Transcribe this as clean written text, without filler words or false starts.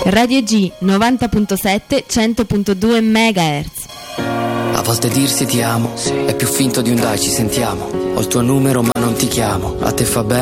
Radio G 90.7 100.2 MHz. A volte dirsi ti amo è più finto di un dai ci sentiamo. Ho il tuo numero ma non ti chiamo. A te fa bene